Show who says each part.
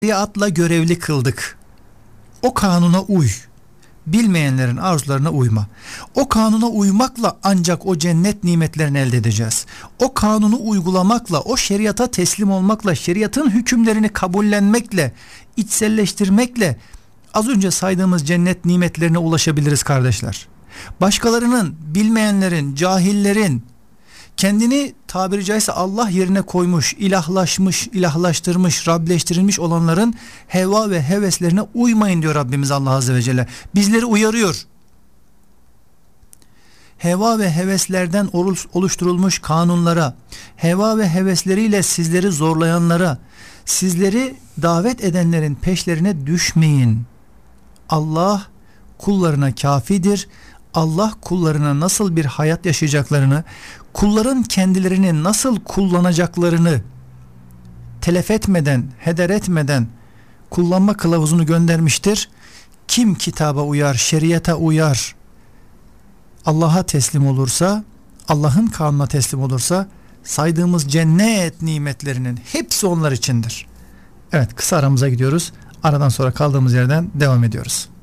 Speaker 1: şeriatla görevli kıldık. O kanuna uy. Bilmeyenlerin arzularına uyma. O kanuna uymakla ancak o cennet nimetlerini elde edeceğiz. O kanunu uygulamakla, o şeriata teslim olmakla, şeriatın hükümlerini kabullenmekle, içselleştirmekle az önce saydığımız cennet nimetlerine ulaşabiliriz kardeşler. Başkalarının, bilmeyenlerin, cahillerin kendini tabiri caizse Allah yerine koymuş, ilahlaşmış, ilahlaştırmış, Rableştirilmiş olanların heva ve heveslerine uymayın diyor Rabbimiz Allah Azze ve Celle. Bizleri uyarıyor. Heva ve heveslerden oluşturulmuş kanunlara, heva ve hevesleriyle sizleri zorlayanlara, sizleri davet edenlerin peşlerine düşmeyin. Allah kullarına kafidir. Allah kullarına nasıl bir hayat yaşayacaklarını, kulların kendilerini nasıl kullanacaklarını telef etmeden, heder etmeden kullanma kılavuzunu göndermiştir. Kim kitaba uyar, şeriata uyar, Allah'a teslim olursa, Allah'ın kanuna teslim olursa saydığımız cennet nimetlerinin hepsi onlar içindir. Evet, kısa aramıza gidiyoruz. Aradan sonra kaldığımız yerden devam ediyoruz.